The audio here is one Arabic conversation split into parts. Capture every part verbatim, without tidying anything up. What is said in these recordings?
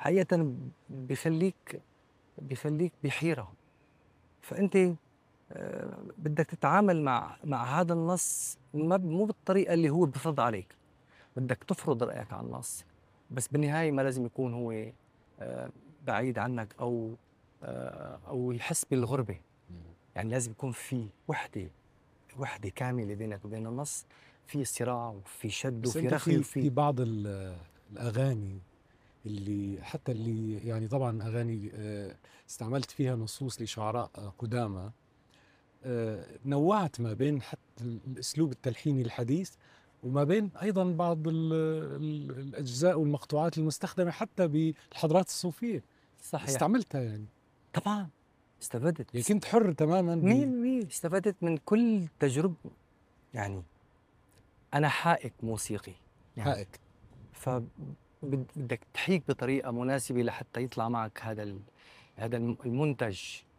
حقيقة بيخلّيك بيخلّيك بحيرة. فأنت آآ بدك تتعامل مع مع هذا النص ما ب مو بالطريقة اللي هو بيفرضها عليك، بدك تفرض رأيك على النص، بس بالنهاية ما لازم يكون هو آآ بعيد عنك أو آآ أو يحس بالغربة. إمم. يعني لازم يكون في وحدة وحدة كاملة بينك وبين النص، في صراع وفي شد بس وفي أنت رخي في وفي في بعض ال الأغاني اللي حتى اللي يعني طبعًا أغاني آآ استعملت فيها نصوص لشعراء آه، قدامى، آآ نوّعت ما بين حتى ال الأسلوب التلحيني الحديث، وما بين أيضًا بعض ال ال الأجزاء والمقطوعات المستخدمة حتى بالحضارات الصوفية، صحيح. استعملتها يعني، طبعًا استفدت يعني است كنت حُر تمامًا مية ب بالمية استفدت من كل تجربة. يعني أنا حائك موسيقي يعني، حقك. ف بد بدك تحيك بطريقة مناسبة لحتى يطلع معك هذا ال هذا الم المنتج،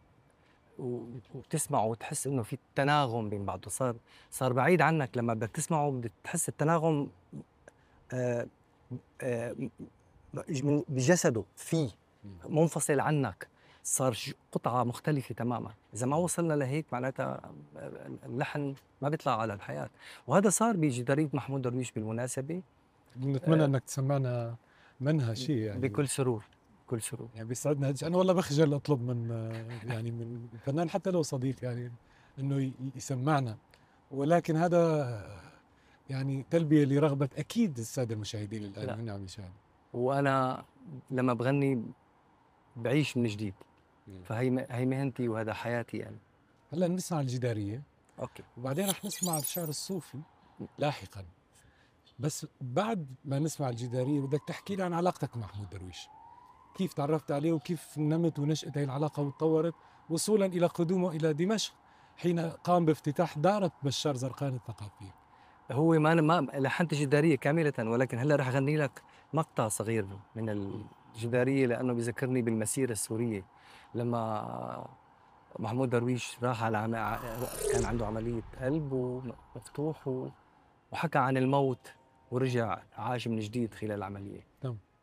و وتسمعه وتحس إنه في تناغم بين بعضه. صار صار بعيد عنك لمّا بدك تسمعه بدك تحس التناغم آآ آآ م ج من بجسده فيه، إمم. منفصل عنك. صار ش قطعة مختلفة تمامًا. إذا ما وصلنا لهيك معناتها ال اللحن ما بيطلع على الحياة. وهذا صار بجدارية محمود درويش بالمناسبة. بنتمنى آآ إنك تسمعنا منها ب شي يعني. بكل سرور، بكل سرور. يعني بيسعدنا هاد الشي. أنا والله باخجل أطلب من يعني من فنان حتى لو صديق يعني إنه ي يسمعنا، ولكن هذا يعني تلبية لرغبة أكيد السادة المشاهدين الآن لأ، وهن عم يشاهدوا. وأنا لمّا باغني باعيش من جديد. إمم. فهي م هي مهنتي وهذا حياتي يعني. هلأ بنسمع الجدارية أوكي. وبعدين رح نسمع الشعر الصوفي لاحقًا، بس بعد ما نسمع الجدارية بدك تحكي لي عن علاقتك مع محمود درويش، كيف تعرّفت عليه وكيف نمت ونشأت هاي العلاقة واتطوّرت وصولًا إلى قدومه إلى دمشق حين قام بافتتاح دار بشار زرقان الثقافية. هو ما أنا ما لحنت الجدارية كاملةً، ولكن هلّأ رح أغني لك مقطع صغير من إمم. الجدارية لأنه بيذكرني بالمسيرة السورية. لمّا محمود درويش راح على عم ع كان عنده عملية قلب ومفتوح و وحكى عن الموت ورجع عاش من جديد خلال العملية. تمام.